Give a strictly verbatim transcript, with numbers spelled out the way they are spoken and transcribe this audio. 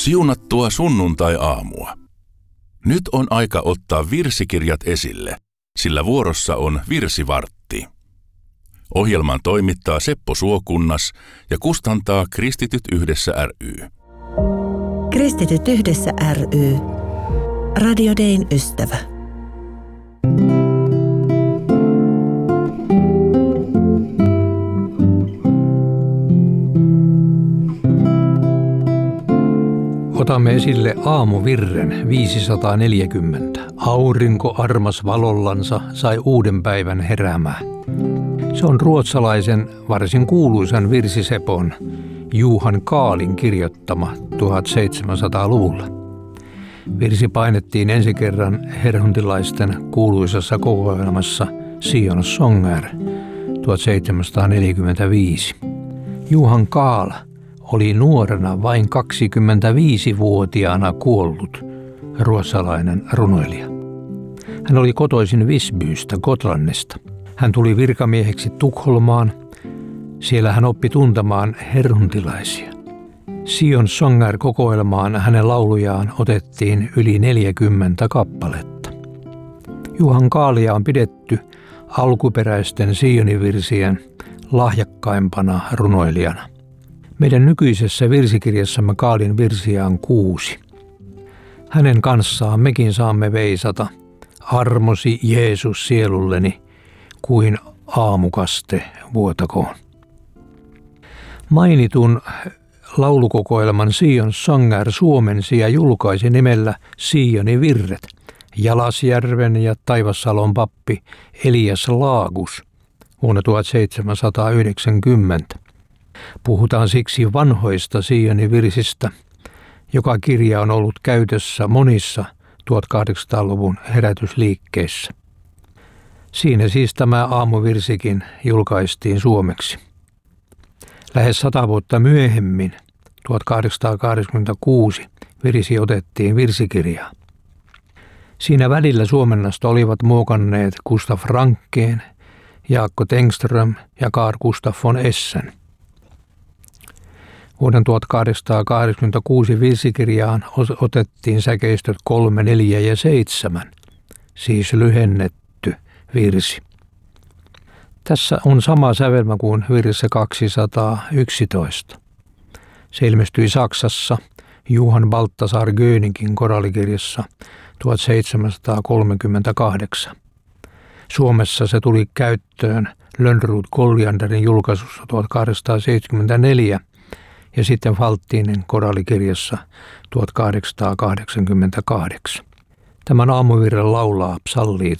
Siunattua sunnuntai-aamua. Nyt on aika ottaa virsikirjat esille, sillä vuorossa on virsivartti. Ohjelman toimittaa Seppo Suokunnas ja kustantaa Kristityt yhdessä ry. Kristityt yhdessä ry. Radio Dayn ystävä. Otamme esille aamuvirren viisisataaneljäkymmentä. Aurinko armas valollansa sai uuden päivän heräämään. Se on ruotsalaisen varsin kuuluisan virsisepon Johan Kaalin kirjoittama tuhatseitsemänsataaluvulla. Virsi painettiin ensi kerran herhuntilaisten kuuluisassa kokoelmassa Sion Sånger tuhatseitsemänsataaneljäkymmentäviisi. Johan Kaal oli nuorena vain kaksikymmentäviisivuotiaana kuollut ruotsalainen runoilija. Hän oli kotoisin Visbystä, Gotlannista. Hän tuli virkamieheksi Tukholmaan. Siellä hän oppi tuntemaan herhuntilaisia. Sion Sånger-kokoelmaan hänen laulujaan otettiin yli neljäkymmentä kappaletta. Johan Kaalia on pidetty alkuperäisten Sionivirsien lahjakkaimpana runoilijana. Meidän nykyisessä virsikirjassamme Kaalin virsiä on kuusi. Hänen kanssaan mekin saamme veisata armosi Jeesus sielulleni kuin aamukaste vuotakoon. Mainitun laulukokoelman Sion Sånger suomensi ja julkaisi nimellä Sioni virret Jalasjärven ja Taivassalon pappi Elias Laagus vuonna tuhatseitsemänsataayhdeksänkymmentä. Puhutaan siksi vanhoista Sioni-virsistä, joka kirja on ollut käytössä monissa tuhatkahdeksansataaluvun herätysliikkeissä. Siinä siis tämä aamuvirsikin julkaistiin suomeksi. Lähes sata vuotta myöhemmin, tuhatkahdeksansataakahdeksankymmentäkuusi, virsi otettiin virsikirjaan. Siinä välillä suomennosta olivat muokanneet Gustaf Franckén, Jaakko Tengström ja Carl Gustaf von Essen. Vuoden tuhatkahdeksansataakahdeksankymmentäkuusi virsikirjaan otettiin säkeistöt kolme, neljä ja seitsemän, siis lyhennetty virsi. Tässä on sama sävelmä kuin virsi kaksisataayksitoista. Se ilmestyi Saksassa Johann Balthasar Göningin korallikirjassa tuhatseitsemänsataakolmekymmentäkahdeksan. Suomessa se tuli käyttöön Lönnrot Collianderin julkaisussa tuhatkahdeksansataaseitsemänkymmentäneljä ja sitten Faltinin korallikirjassa tuhatkahdeksansataakahdeksankymmentäkahdeksan. Tämän aamuvirren laulaa psalliit